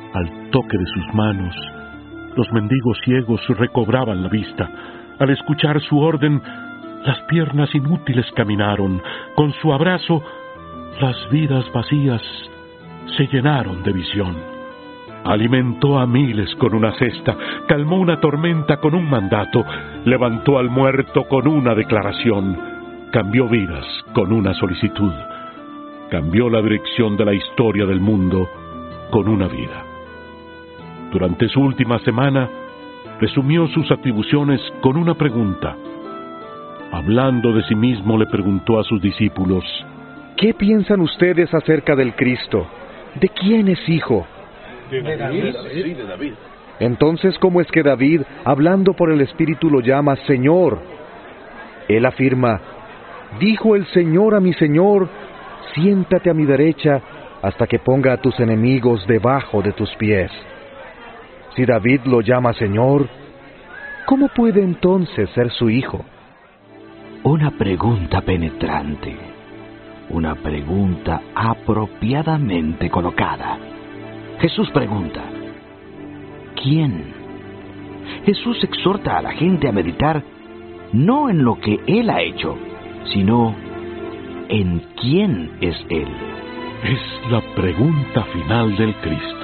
Al toque de sus manos, los mendigos ciegos recobraban la vista. Al escuchar su orden, las piernas inútiles caminaron. Con su abrazo, las vidas vacías se llenaron de visión. Alimentó a miles con una cesta, calmó una tormenta con un mandato, levantó al muerto con una declaración, cambió vidas con una solicitud, cambió la dirección de la historia del mundo con una vida. Durante su última semana, resumió sus atribuciones con una pregunta. Hablando de sí mismo, le preguntó a sus discípulos: ¿qué piensan ustedes acerca del Cristo? ¿De quién es hijo? De David. Sí, de David. Entonces, ¿cómo es que David, hablando por el Espíritu, lo llama Señor? Él afirma: dijo el Señor a mi Señor, siéntate a mi derecha hasta que ponga a tus enemigos debajo de tus pies. Si David lo llama Señor, ¿cómo puede entonces ser su hijo? Una pregunta penetrante, una pregunta apropiadamente colocada. Jesús pregunta: ¿quién? Jesús exhorta a la gente a meditar no en lo que Él ha hecho, sino en quién es Él. Es la pregunta final del Cristo.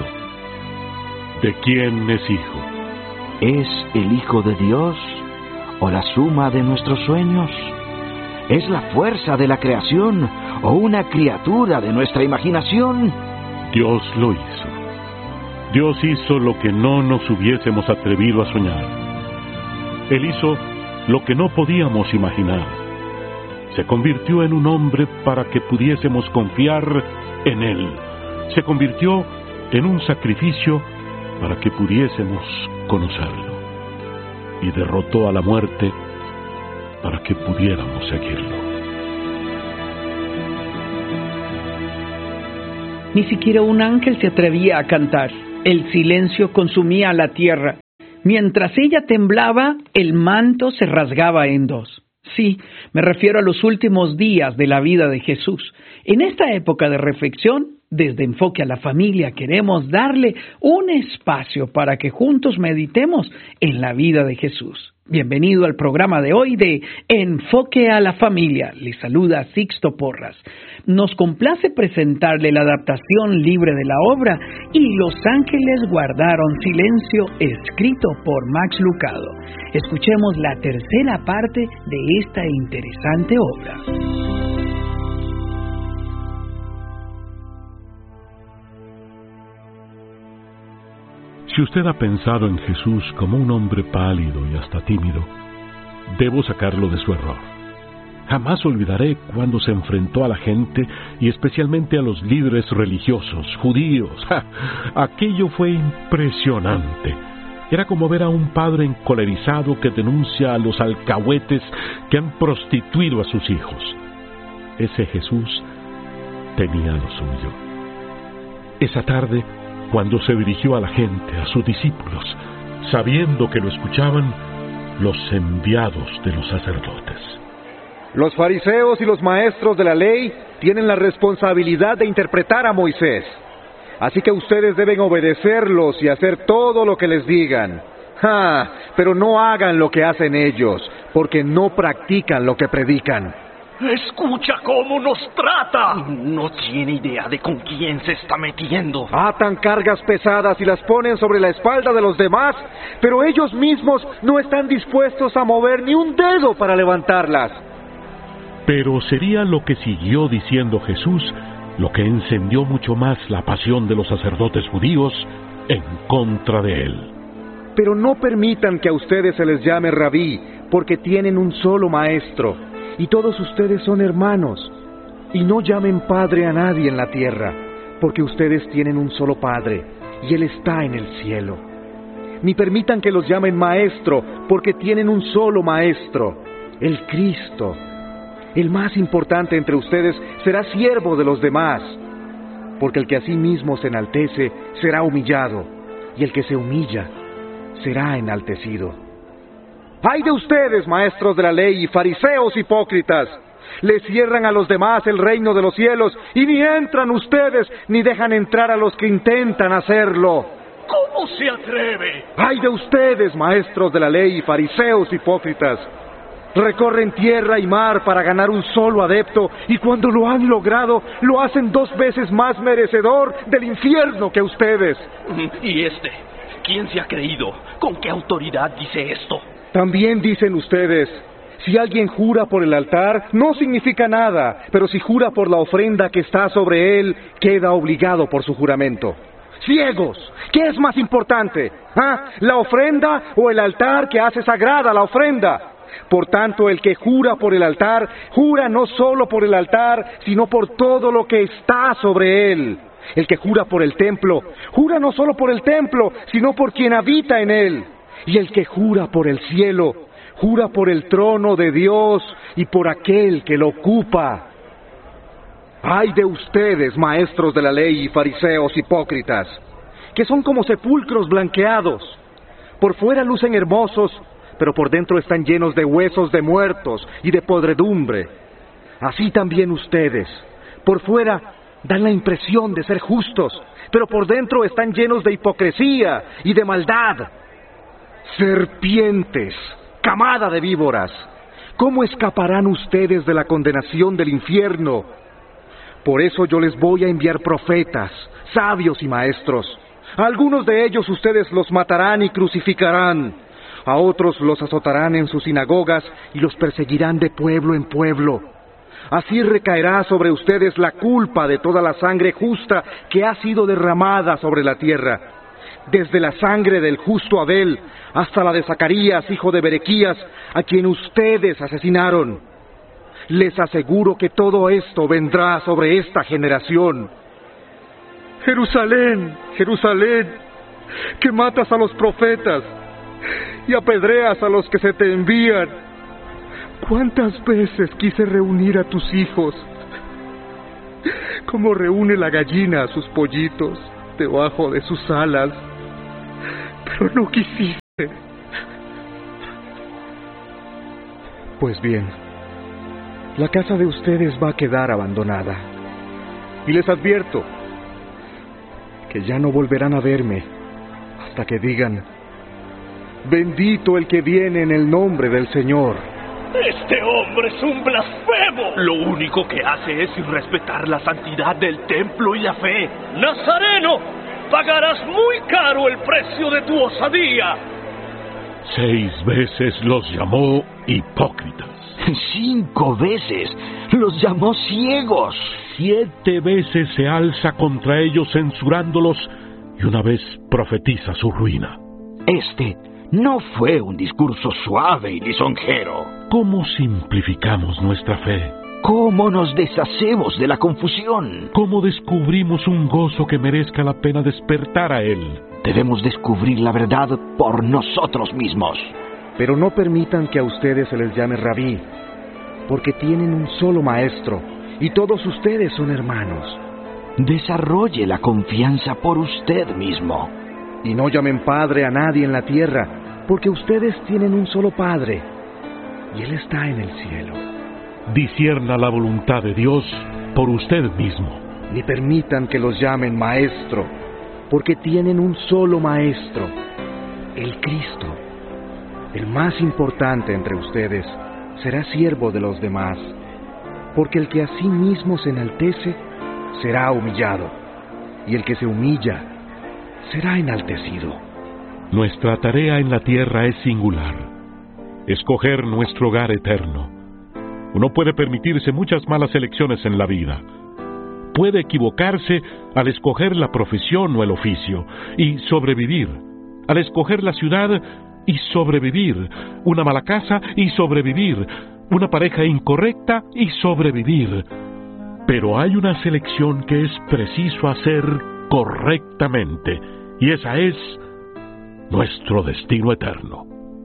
¿De quién es hijo? ¿Es el Hijo de Dios o la suma de nuestros sueños? ¿Es la fuerza de la creación o una criatura de nuestra imaginación? Dios lo hizo. Dios hizo lo que no nos hubiésemos atrevido a soñar. Él hizo lo que no podíamos imaginar. Se convirtió en un hombre para que pudiésemos confiar en Él. Se convirtió en un sacrificio para que pudiésemos conocerlo. Y derrotó a la muerte para que pudiéramos seguirlo. Ni siquiera un ángel se atrevía a cantar. El silencio consumía la tierra. Mientras ella temblaba, el manto se rasgaba en dos. Sí, me refiero a los últimos días de la vida de Jesús. En esta época de reflexión, desde Enfoque a la Familia, queremos darle un espacio para que juntos meditemos en la vida de Jesús. Bienvenido al programa de hoy de Enfoque a la Familia. Le saluda Sixto Porras. Nos complace presentarle la adaptación libre de la obra Y los ángeles guardaron silencio, escrito por Max Lucado. Escuchemos la tercera parte de esta interesante obra. Si usted ha pensado en Jesús como un hombre pálido y hasta tímido, debo sacarlo de su error. Jamás olvidaré cuando se enfrentó a la gente y especialmente a los líderes religiosos, judíos. ¡Ja! Aquello fue impresionante. Era como ver a un padre encolerizado que denuncia a los alcahuetes que han prostituido a sus hijos. Ese Jesús tenía lo suyo. Esa tarde, cuando se dirigió a la gente, a sus discípulos, sabiendo que lo escuchaban, los enviados de los sacerdotes. Los fariseos y los maestros de la ley tienen la responsabilidad de interpretar a Moisés. Así que ustedes deben obedecerlos y hacer todo lo que les digan. Pero no hagan lo que hacen ellos, porque no practican lo que predican. ¡Escucha cómo nos trata! No tiene idea de con quién se está metiendo. Atan cargas pesadas y las ponen sobre la espalda de los demás, pero ellos mismos no están dispuestos a mover ni un dedo para levantarlas. Pero sería lo que siguió diciendo Jesús lo que encendió mucho más la pasión de los sacerdotes judíos en contra de él. Pero no permitan que a ustedes se les llame rabí, porque tienen un solo maestro, y todos ustedes son hermanos. Y no llamen padre a nadie en la tierra, porque ustedes tienen un solo Padre, y Él está en el cielo. Ni permitan que los llamen maestro, porque tienen un solo maestro, el Cristo. El más importante entre ustedes será siervo de los demás, porque el que a sí mismo se enaltece será humillado, y el que se humilla será enaltecido. ¡Ay de ustedes, maestros de la ley y fariseos hipócritas! Les cierran a los demás el reino de los cielos, y ni entran ustedes, ni dejan entrar a los que intentan hacerlo. ¿Cómo se atreve? ¡Ay de ustedes, maestros de la ley y fariseos hipócritas! Recorren tierra y mar para ganar un solo adepto, y cuando lo han logrado, lo hacen 2 veces más merecedor del infierno que ustedes. ¿Y quién se ha creído? ¿Con qué autoridad dice esto? También dicen ustedes: si alguien jura por el altar, no significa nada, pero si jura por la ofrenda que está sobre él, queda obligado por su juramento. ¡Ciegos! ¿Qué es más importante? ¿La ofrenda o el altar que hace sagrada la ofrenda? Por tanto, el que jura por el altar, jura no solo por el altar, sino por todo lo que está sobre él. El que jura por el templo, jura no solo por el templo, sino por quien habita en él. Y el que jura por el cielo, jura por el trono de Dios y por aquel que lo ocupa. ¡Ay de ustedes, maestros de la ley y fariseos hipócritas, que son como sepulcros blanqueados! Por fuera lucen hermosos, pero por dentro están llenos de huesos de muertos y de podredumbre. Así también ustedes, por fuera dan la impresión de ser justos, pero por dentro están llenos de hipocresía y de maldad. Serpientes, camada de víboras, ¿cómo escaparán ustedes de la condenación del infierno? Por eso yo les voy a enviar profetas, sabios y maestros. A algunos de ellos ustedes los matarán y crucificarán. A otros los azotarán en sus sinagogas y los perseguirán de pueblo en pueblo. Así recaerá sobre ustedes la culpa de toda la sangre justa que ha sido derramada sobre la tierra, desde la sangre del justo Abel hasta la de Zacarías, hijo de Berequías, a quien ustedes asesinaron. Les aseguro que todo esto vendrá sobre esta generación. Jerusalén, Jerusalén, que matas a los profetas y apedreas a los que se te envían. ¿Cuántas veces quise reunir a tus hijos, como reúne la gallina a sus pollitos debajo de sus alas, pero no quisiste? Pues bien, la casa de ustedes va a quedar abandonada. Y les advierto que ya no volverán a verme hasta que digan: bendito el que viene en el nombre del Señor. ¡Este hombre es un blasfemo! Lo único que hace es irrespetar la santidad del templo y la fe. ¡Nazareno! ¡Pagarás muy caro el precio de tu osadía! 6 veces los llamó hipócritas. 5 veces los llamó ciegos. 7 veces se alza contra ellos censurándolos y una vez profetiza su ruina. Este no fue un discurso suave y lisonjero. ¿Cómo simplificamos nuestra fe? ¿Cómo nos deshacemos de la confusión? ¿Cómo descubrimos un gozo que merezca la pena despertar a él? Debemos descubrir la verdad por nosotros mismos. Pero no permitan que a ustedes se les llame rabí, porque tienen un solo maestro, y todos ustedes son hermanos. Desarrolle la confianza por usted mismo. Y no llamen padre a nadie en la tierra, porque ustedes tienen un solo Padre, y Él está en el cielo. Discierna la voluntad de Dios por usted mismo. Ni permitan que los llamen maestro, porque tienen un solo maestro, el Cristo. El más importante entre ustedes será siervo de los demás, porque el que a sí mismo se enaltece será humillado, y el que se humilla será enaltecido. Nuestra tarea en la tierra es singular: escoger nuestro hogar eterno. Uno puede permitirse muchas malas elecciones en la vida. Puede equivocarse al escoger la profesión o el oficio y sobrevivir, al escoger la ciudad y sobrevivir, una mala casa y sobrevivir, una pareja incorrecta y sobrevivir. Pero hay una selección que es preciso hacer correctamente, y esa es nuestro destino eterno.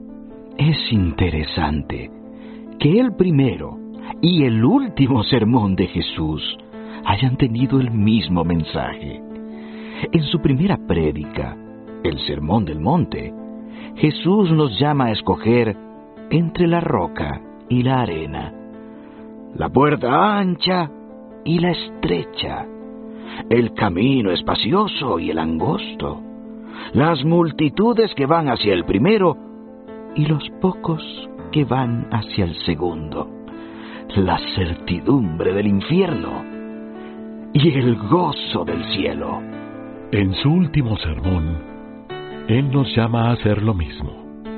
Es interesante que el primero y el último sermón de Jesús hayan tenido el mismo mensaje. En su primera prédica, el Sermón del Monte, Jesús nos llama a escoger entre la roca y la arena, la puerta ancha y la estrecha, el camino espacioso y el angosto, las multitudes que van hacia el primero y los pocos que van hacia el segundo, la certidumbre del infierno y el gozo del cielo. En su último sermón, Él nos llama a hacer lo mismo.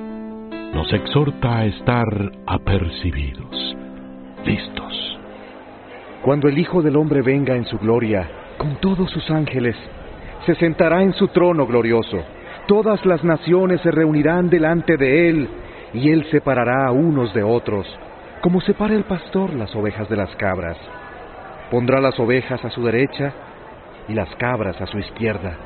Nos exhorta a estar apercibidos, listos. Cuando el Hijo del Hombre venga en su gloria, con todos sus ángeles, se sentará en su trono glorioso. Todas las naciones se reunirán delante de Él, y Él separará a unos de otros, como separa el pastor las ovejas de las cabras. Pondrá las ovejas a su derecha y las cabras a su izquierda.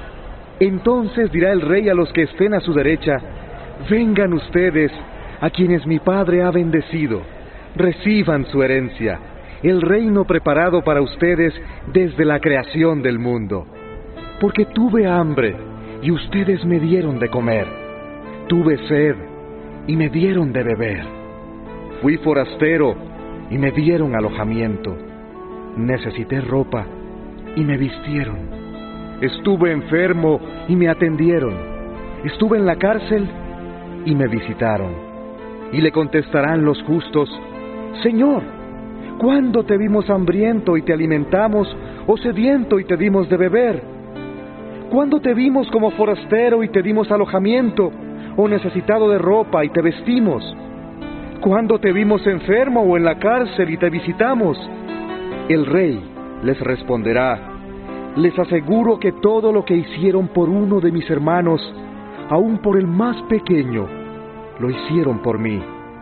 Entonces dirá el Rey a los que estén a su derecha: vengan ustedes, a quienes mi Padre ha bendecido, reciban su herencia, el reino preparado para ustedes desde la creación del mundo. Porque tuve hambre, y ustedes me dieron de comer. Tuve sed, y me dieron de beber. Fui forastero, y me dieron alojamiento. Necesité ropa, y me vistieron. Estuve enfermo, y me atendieron. Estuve en la cárcel, y me visitaron. Y le contestarán los justos: Señor, ¿cuándo te vimos hambriento y te alimentamos, o sediento y te dimos de beber? ¿Cuándo te vimos como forastero y te dimos alojamiento, o necesitado de ropa y te vestimos? ¿Cuándo te vimos enfermo o en la cárcel y te visitamos? El Rey les responderá: les aseguro que todo lo que hicieron por uno de mis hermanos, aun por el más pequeño, lo hicieron por mí.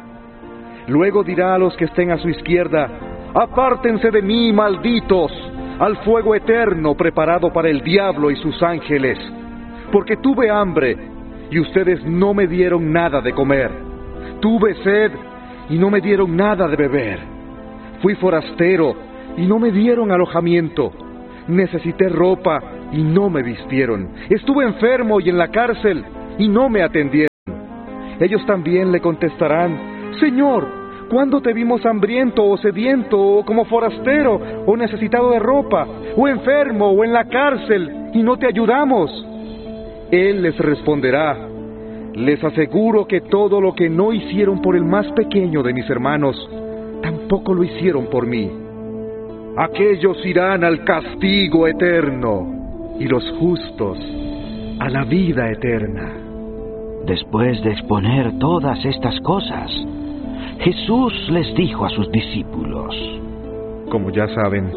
Luego dirá a los que estén a su izquierda: apártense de mí, malditos, al fuego eterno preparado para el diablo y sus ángeles, porque tuve hambre, y ustedes no me dieron nada de comer. Tuve sed, y no me dieron nada de beber. Fui forastero, y no me dieron alojamiento. Necesité ropa, y no me vistieron. Estuve enfermo y en la cárcel, y no me atendieron. Ellos también le contestarán: Señor, ¿cuándo te vimos hambriento o sediento, o como forastero, o necesitado de ropa, o enfermo, o en la cárcel, y no te ayudamos? Él les responderá: les aseguro que todo lo que no hicieron por el más pequeño de mis hermanos, tampoco lo hicieron por mí. Aquellos irán al castigo eterno, y los justos a la vida eterna. Después de exponer todas estas cosas, Jesús les dijo a sus discípulos: como ya saben,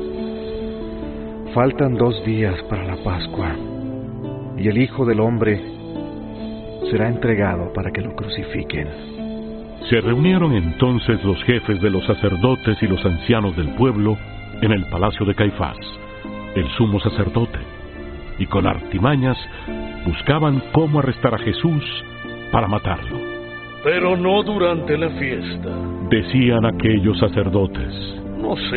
faltan 2 días para la Pascua, y el Hijo del Hombre será entregado para que lo crucifiquen. Se reunieron entonces los jefes de los sacerdotes y los ancianos del pueblo en el palacio de Caifás, el sumo sacerdote, y con artimañas buscaban cómo arrestar a Jesús para matarlo. Pero no durante la fiesta. Decían aquellos sacerdotes: no